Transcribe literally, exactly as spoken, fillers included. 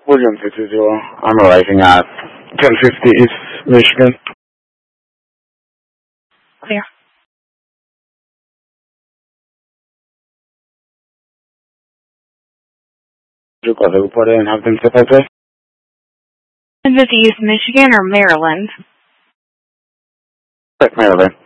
William two two zero. I'm arriving at ten fifty East Michigan. Clear. You got to report in have been set address? Is it East Michigan or Maryland? Maryland.